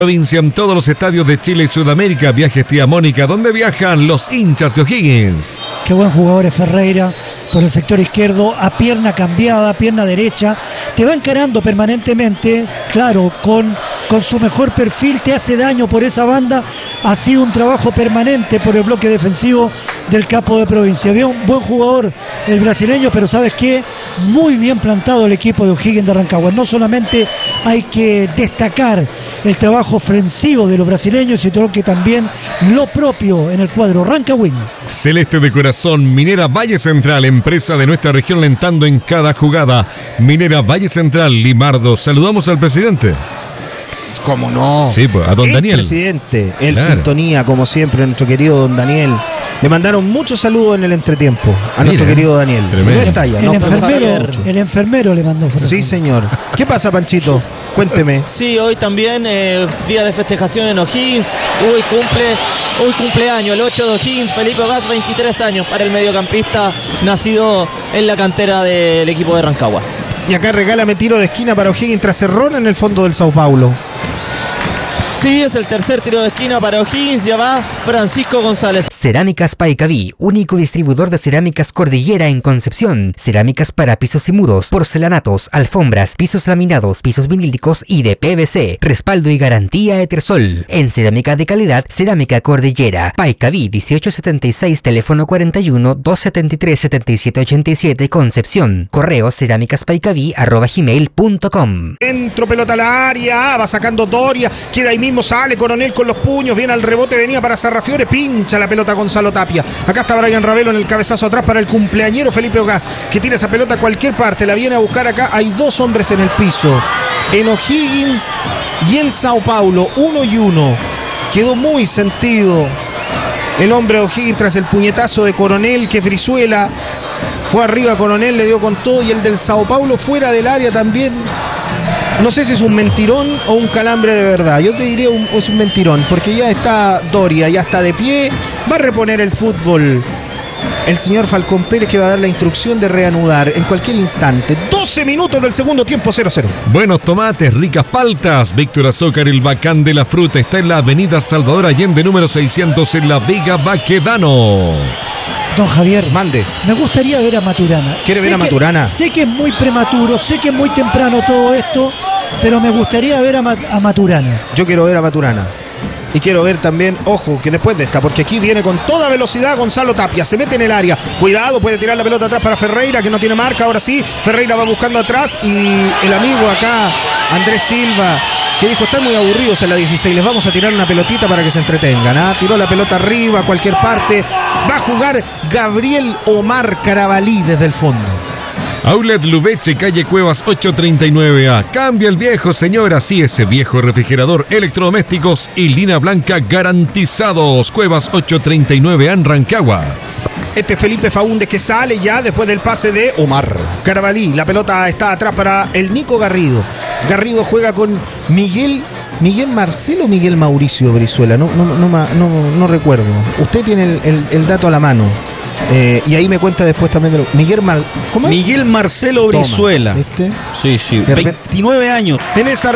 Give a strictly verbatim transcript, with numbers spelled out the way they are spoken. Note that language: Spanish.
Provincia en todos los estadios de Chile y Sudamérica. Viajes Tía Mónica, donde viajan los hinchas de O'Higgins. Qué buen jugador es Ferreira por el sector izquierdo, a pierna cambiada, pierna derecha. Te va encarando permanentemente, claro, con, con su mejor perfil, te hace daño por esa banda. Ha sido un trabajo permanente por el bloque defensivo del capo de provincia. Había un buen jugador el brasileño, pero ¿sabes qué? Muy bien plantado el equipo de O'Higgins de Rancagua. No solamente hay que destacar el trabajo ofensivo de los brasileños, sino que también lo propio en el cuadro rancagüeño. Celeste de corazón, Minera Valle Central, empresa de nuestra región alentando en cada jugada. Minera Valle Central, Limardo. Saludamos al presidente. ¿Cómo no? Sí, pues, a don el Daniel. presidente, el Claro. sintonía, como siempre, nuestro querido don Daniel. Le mandaron muchos saludos en el entretiempo a Mira, nuestro querido Daniel. tremendo. No está ya, El no, enfermero, mucho. el enfermero le mandó. por Sí, ejemplo. señor. ¿Qué pasa, Panchito? Cuénteme. Sí, hoy también eh, día de festejación en O'Higgins. Hoy cumple, hoy cumpleaños, el ocho de O'Higgins, Felipe Gas, veintitrés años para el mediocampista nacido en la cantera del equipo de Rancagua. Y acá regálame tiro de esquina para O'Higgins tras error en el fondo del Sao Paulo. Sí, es el tercer tiro de esquina para O'Higgins, ya va Francisco González. Cerámicas Paicaví, único distribuidor de cerámicas Cordillera en Concepción. Cerámicas para pisos y muros, porcelanatos, alfombras, pisos laminados, pisos vinílicos y de P V C. Respaldo y garantía Etersol. En cerámica de calidad, Cerámica Cordillera. Paicaví, dieciocho setenta y seis, teléfono cuarenta y uno, doscientos setenta y tres, setenta y siete ochenta y siete, Concepción. Correo cerámicaspaicaví arroba gmail punto com. Dentro, pelota a la área, va sacando Doria, queda ahí mismo, sale Coronel con los puños, viene al rebote, venía para Sarrafiore, pincha la pelota Gonzalo Tapia. Acá está Brian Ravelo en el cabezazo atrás para el cumpleañero Felipe Ogaz, que tira esa pelota a cualquier parte, la viene a buscar acá. Hay dos hombres en el piso, en O'Higgins y en Sao Paulo, uno y uno. Quedó muy sentido el hombre de O'Higgins tras el puñetazo de Coronel, que es Brizuela. Fue arriba Coronel, le dio con todo, y el del Sao Paulo fuera del área también. No sé si es un mentirón o un calambre de verdad. Yo te diría un, es un mentirón, porque ya está Doria, ya está de pie, va a reponer el fútbol el señor Falcón Pérez, que va a dar la instrucción de reanudar en cualquier instante. doce minutos del segundo tiempo, cero cero. Buenos tomates, ricas paltas. Víctor Azócar, el bacán de la fruta, está en la avenida Salvador Allende, número seiscientos, en La Vega, Baquedano. Don Javier, Mande. me gustaría ver a Maturana. ¿Quiere ver Sé a que- Maturana? Sé que es muy prematuro, sé que es muy temprano todo esto, pero me gustaría ver a, Ma- a Maturana. Yo quiero ver a Maturana. Y quiero ver también, ojo, que después de esta, porque aquí viene con toda velocidad Gonzalo Tapia, se mete en el área, cuidado, puede tirar la pelota atrás para Ferreira, que no tiene marca, ahora sí, Ferreira va buscando atrás, y el amigo acá, Andrés Silva, que dijo, están muy aburridos en la dieciséis, les vamos a tirar una pelotita para que se entretengan, ¿ah? Tiró la pelota arriba, a cualquier parte, va a jugar Gabriel Omar Carabalí desde el fondo. Outlet Lubeche, calle Cuevas ochocientos treinta y nueve A. Cambia el viejo, señora. Sí, ese viejo refrigerador, electrodomésticos y línea blanca garantizados. Cuevas ochocientos treinta y nueve A en Rancagua. Este Felipe Faúndez que sale ya después del pase de Omar Carabalí. La pelota está atrás para el Nico Garrido. Garrido juega con Miguel Miguel Marcelo o Miguel Mauricio Brizuela. No, no, no, no, no, no recuerdo. Usted tiene el, el, el dato a la mano. Eh, y ahí me cuenta después también de lo, Miguel Mal, ¿cómo es? Miguel Marcelo Toma, Brizuela. ¿viste? Sí, sí. De repente- veintinueve años. En esa